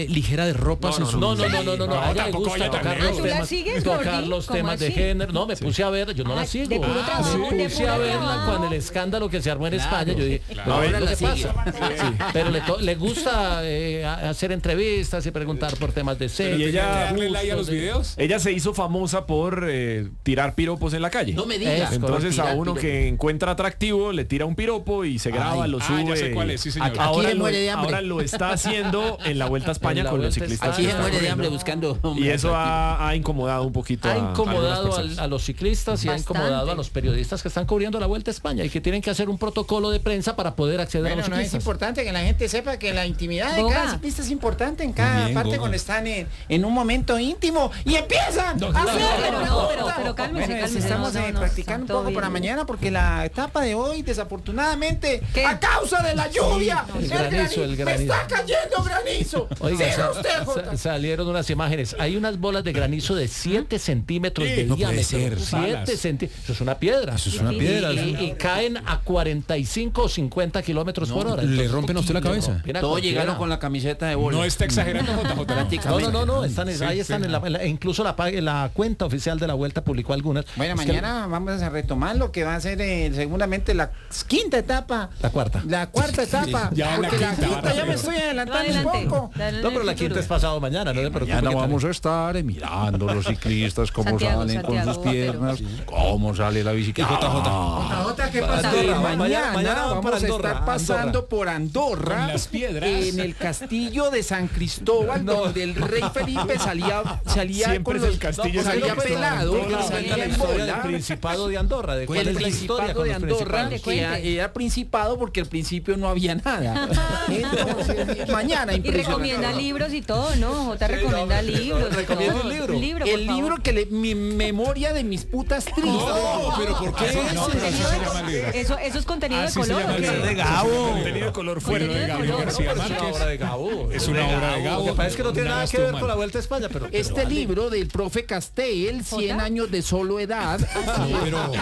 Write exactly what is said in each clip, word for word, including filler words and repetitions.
ligera de ropas no, en su... no, no, no, no, no, no, a ella le gusta tocar los temas, tocar los temas de género. No, me puse a ver, yo no la sigo. Me puse a verla con el escándalo que se armó en España. Yo dije, a ver lo que pasa. Pero le, le gusta eh, hacer entrevistas y preguntar por temas de sexo. ¿Y ella darle like a los videos? Ella se hizo famosa por eh, tirar piropos en la calle. No me digas. Entonces a uno que encuentra atractivo le tira un piropo y se graba, lo sube. Ah, ya sé cuál es, sí, señor. Ahora lo, ahora lo está haciendo en la Vuelta a España con los ciclistas. Aquí se muere de hambre buscando. Y eso ha, ha incomodado un poquito ha a, incomodado a, a los ciclistas y Bastante. ha incomodado a los periodistas que están cubriendo la Vuelta a España y que tienen que hacer un protocolo de prensa para poder acceder bueno, a los no, ciclistas. es importante que la gente sepa que la intimidad de Goga. cada ciclista es importante en cada Bien, parte Goga. cuando están en, en un momento íntimo y empiezan No, a claro. hacer Pero no, pero- pero cálmese, Bueno, cálmese, estamos no, no, eh, no, practicando un todo poco bien. para mañana porque la etapa de hoy desafortunadamente ¿Qué? a causa de la lluvia el granizo, el me granizo. está cayendo granizo. Oiga, Siga sa- usted, sa- Jota. salieron unas imágenes. Hay unas bolas de granizo de siete centímetros de no puede diámetro. ser. siete centímetros. Eso es una piedra. Eso es una Y- piedra. Y, eso- y caen a cuarenta y cinco o cincuenta kilómetros por hora. le Entonces, rompen a usted la cabeza. rompen a Todos cualquiera. llegaron con la camiseta de bola. No está exagerando, J J. No, no, no, no, están, Sí, ahí sí. están en la, en la- incluso la, pa- la cuenta oficial de la Vuelta publicó algunas. Bueno, Es que mañana vamos a retomar lo que va a ser eh, seguramente la quinta etapa. La cuarta. La cuarta etapa. Ya en la porque la quinta, quinta, va ya me rápido. estoy Va adelantando un adelante. poco. Dale en No, el pero la futuro. quinta es pasado mañana, no se preocupe. Mañana que tal. vamos a estar eh, mirando los ciclistas cómo Santiago, salen con Santiago, sus piernas, cómo sale la bicicleta. Ah, Jota, ¿qué pasa? Andorra, Que mañana- mañana, mañana van para vamos a Andorra, estar pasando Andorra. por Andorra Con las piedras. en el castillo de San Cristóbal, donde el rey Felipe salía salía Siempre con es los el castillo No, de San salía pues, Cristóbal. pelado, Porque que nos salía cuenta la en historia del bola. Principado de Andorra. ¿De cuál El es la historia Principado con de los Andorra, principados? que era principado porque al principio no había nada. Entonces, mañana Y impresionante. recomienda libros y todo, ¿no? Jota recomienda libros. y recomienda todo. un libro. Un libro, El por libro favor. que le, mi memoria de mis putas tristes. No, pero ¿por qué? Eso, No, pero así se llama el libro. eso, eso es contenido de Así se color. llama ¿o el qué? libro. de Gabo. Contenido de color Bueno, fuerte. de Gabriel color. García Es una Márquez. obra de Gabo. Es una obra de Gabo. Lo que pasa es que no tiene Una nada que ver Gastuman. con la Vuelta a España, pero... Este pero- libro del profe Castel, cien ¿Jota? años de solo edad. Pero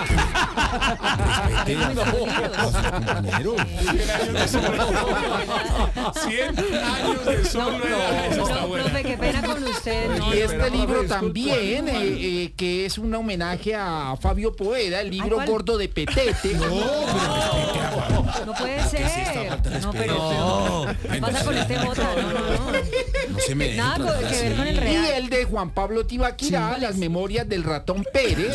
Compañero. cien años de solo No, edad. Eso está no, bueno. profe, qué pena con usted. No, Y este pero, libro profe, también, eh, eh, que es un homenaje a Fabio Poveda, el libro ¿cuál? gordo de Petete. no puede ser. No, pero, pero ¿qué pasa con este Jota? No, no, no. No se me Nada entra, co- que ver con el Y real. el de Juan Pablo Tibaquirá, Las memorias del ratón Pérez.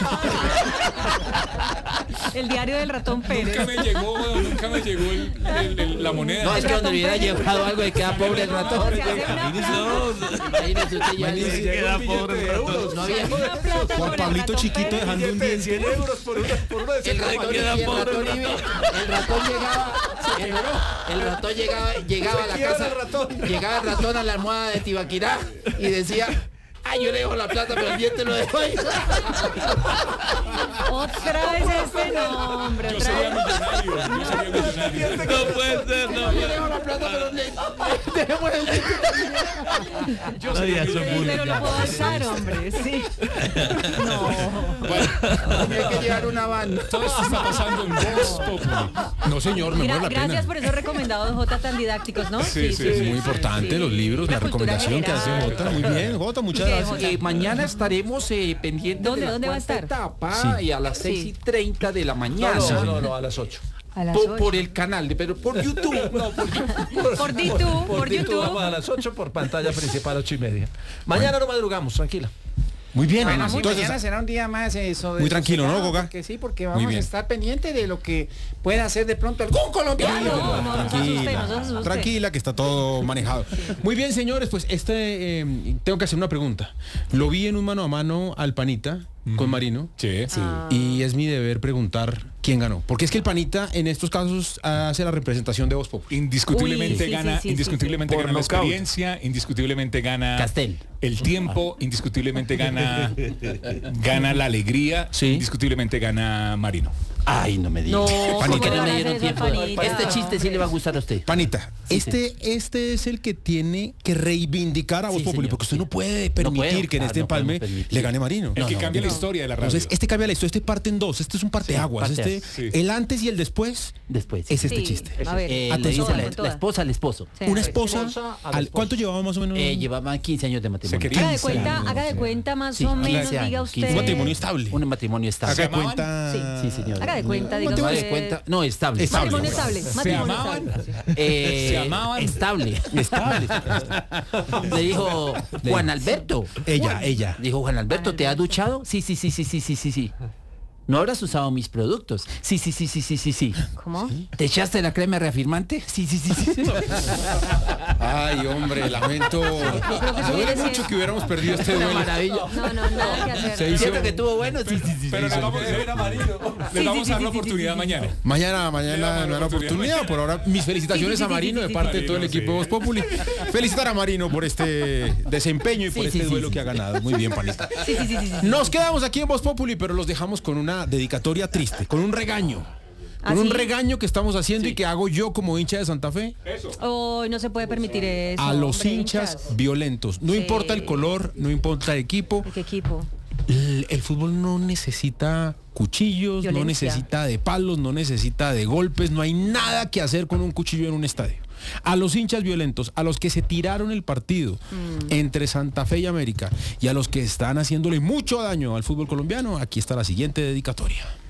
El diario del ratón Pérez. Nunca me llegó, weón, nunca me llegó el, el- el- la moneda. No, es que donde ratón hubiera Pérez. llevado algo de queda pobre el ratón. Se hace una plata. Imagínese usted ya le- Queda pobre el ratón. no había- Una plata Juan por el Pablito ratón chiquito Pérez. dejando un de cien diente. euros por uno, por uno de El cien ratón, euros. y el ratón iba- el ratón llegaba, el, el ratón llegaba, llegaba a la quiebra casa, el ratón. llegaba el ratón a la almohada de Tibaquirá y decía, ay, yo le dejo la plata, pero el diente lo dejo ahí. Otra vez este nombre. Yo Otra sería vez. millonario. Yo sería millonario. No puede ser, no. Yo le dejo la plata, pero le dejemos el diente. Yo sería millonario. Pero lo puedo alzar, hombre. Sí. No. Tenía que llevar una banda. Todo esto está pasando en Voz Populi. No, señor, me Mira, muero la pena. gracias por esos recomendados J tan didácticos, ¿no? Sí, sí, sí. Muy importante, sí. los libros, Una la cultura recomendación que hace general. Jota. Muy bien, Jota, muchas ¿Qué, gracias. Jota? Eh, mañana estaremos eh, pendientes ¿Dónde- de la dónde va a cuarta estar? etapa Sí. y a las seis y treinta de la mañana. No, no, no, no, a las ocho. A las Por, ocho. por el canal, de, pero por YouTube. No, por, Por YouTube, por YouTube. Vamos YouTube. a las ocho por pantalla principal, ocho y media. Mañana no madrugamos, tranquila. Muy bien. Bueno, sí, Entonces, mañana será un día más eso. de Muy tranquilo, ¿no, sosegado, Goga? Porque sí, porque Muy vamos a bien. estar pendiente de lo que pueda hacer de pronto algún colombiano. No, no, no se asuste, no se Tranquila, asuste. tranquila, que está todo manejado. Muy bien, señores, pues este eh, tengo que hacer una pregunta. Lo vi en un mano a mano al Panita con Marino. Sí. Y es mi deber preguntar quién ganó. Porque es que el Panita en estos casos hace la representación de Voz Populi. Indiscutiblemente Uy, sí, gana, sí, sí, indiscutiblemente sí. gana Por la nocaut. experiencia, indiscutiblemente gana Castel. el tiempo, indiscutiblemente gana gana la alegría, Sí. indiscutiblemente gana Marino. Ay, no me digas. No, Panita, ¿cómo no le me van a dieron hacer eso tiempo. a Panita? Este chiste sí le va a gustar a usted. Panita, Sí, este, este es el que tiene que reivindicar a Voz Sí, Populi, señor, porque usted sí. no puede permitir puedo, que en ah, este no empalme podemos permitir. le gane Marino. El No, que no, cambia la no. historia de la radio. Entonces, este cambia la historia, este parte en dos, este es un parteaguas, Sí, este, parteaguas. Sí. el antes y el después Después. es este Sí, chiste. a ver. Eh, le Atención. dice la, Con toda. la esposa al esposo. Sí, Una a ver. esposa, Esposa al al- esposo. ¿cuánto llevaba más o menos? Eh, llevaban quince años de matrimonio. Se querían. Haga de cuenta, años, haga de sí. cuenta más Sí, o menos, quince años, diga quince usted. Un matrimonio estable. Un matrimonio estable. Haga llamaban? cuenta. Sí, señor. Haga de cuenta, diga No usted. de cuenta. No, estable. Estable. Matrimonio estable. ¿Se Matrimonio amaban? estable. Eh, ¿Se amaban? Estable. Estable. Le dijo Juan Alberto. Ella, ella. Dijo Juan Alberto, ¿te has duchado? Sí, sí, sí, sí, sí, sí, sí, sí. ¿No habrás usado mis productos? Sí, sí, sí, sí, sí, sí, sí. ¿Cómo? ¿Te echaste la crema reafirmante? Sí, sí, sí, sí. Ay, hombre, lamento. creo que eso Me duele hubiera mucho sido- que hubiéramos perdido este Una duelo. maravilla. No, no, nada que hacer. Se hizo- ¿Cierto que estuvo bueno? Sí, sí, sí. Pero sí, le vamos, le- le vamos a dar la oportunidad mañana. Mañana, mañana no hay oportunidad. Por ahora, mis felicitaciones a Marino de parte de todo el equipo de Voz Populi. Felicitar a Marino por este desempeño y por Sí, este sí, sí, duelo sí. que ha ganado. Muy bien, Panita. Sí, sí, sí, sí, sí. Nos quedamos aquí en Voz Populi, pero los dejamos con una dedicatoria triste, con un regaño. ¿Ah, Con un sí? regaño que estamos haciendo y que hago yo como hincha de Santa Fe Hoy no se puede permitir eso. a los hombre, hinchas violentos. No Sí. importa el color, no importa el equipo. ¿De qué equipo? El, el fútbol no necesita cuchillos, no Violencia. necesita de palos, no necesita de golpes, no hay nada que hacer con un cuchillo en un estadio. A los hinchas violentos, a los que se tiraron el partido entre Santa Fe y América y a los que están haciéndole mucho daño al fútbol colombiano, aquí está la siguiente dedicatoria.